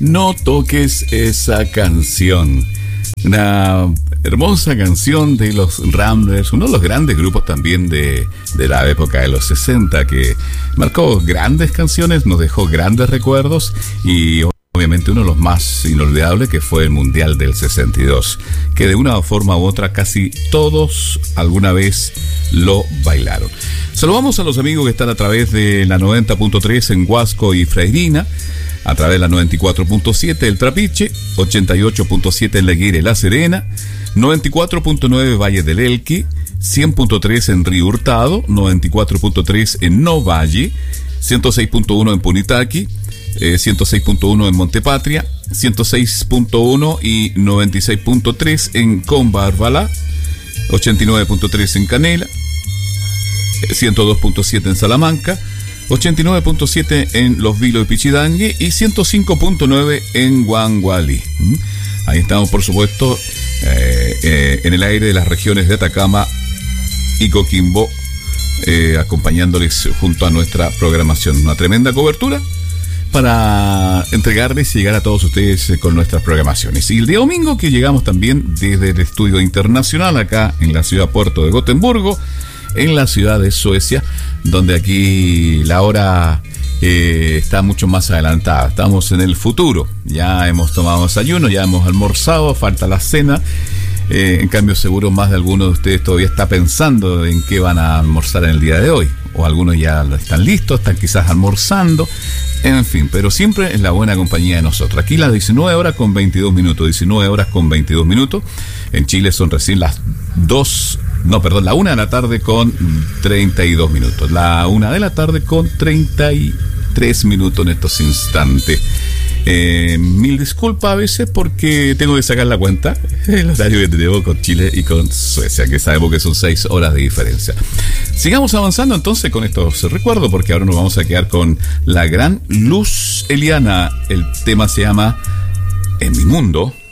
No toques esa canción. Una hermosa canción de los Ramblers, uno de los grandes grupos también de la época de los 60, que marcó grandes canciones, nos dejó grandes recuerdos y obviamente uno de los más inolvidables, que fue el Mundial del 62, que de una forma u otra casi todos alguna vez lo bailaron. Saludamos a los amigos que están a través de la 90.3 en Huasco y Freirina, a través de la 94.7 El Trapiche, 88.7 en La Higuera y La Serena, 94.9 Valle del Elqui, 100.3 en Río Hurtado, 94.3 en No Valle, 106.1 en Punitaqui, 106.1 en Montepatria, 106.1 y 96.3 en Combarbalá, 89.3 en Canela, 102.7 en Salamanca, 89.7 en Los Vilos de Pichidangue y 105.9 en Huangualí. Ahí estamos, por supuesto, en el aire de las regiones de Atacama y Coquimbo, acompañándoles junto a nuestra programación. Una tremenda cobertura para entregarles y llegar a todos ustedes con nuestras programaciones. Y el día domingo, que llegamos también desde el estudio internacional acá en la ciudad puerto de Gotemburgo, en la ciudad de Suecia, donde aquí la hora está mucho más adelantada. Estamos en el futuro. Ya hemos tomado desayuno, ya hemos almorzado, falta la cena. En cambio, seguro más de algunos de ustedes todavía está pensando en qué van a almorzar en el día de hoy. O algunos ya están listos, están quizás almorzando. En fin, pero siempre en la buena compañía de nosotros. Aquí las 19 horas con 22 minutos. 19 horas con 22 minutos. En Chile son recién las 1 de la tarde con 32 minutos. La 1 de la tarde con 33 minutos en estos instantes. Mil disculpas a veces porque tengo que sacar la cuenta el horario que tenemos con Chile y con Suecia, que sabemos que son 6 horas de diferencia. Sigamos avanzando entonces con estos recuerdos, porque ahora nos vamos a quedar con la gran Luz Eliana. El tema se llama En mi mundo.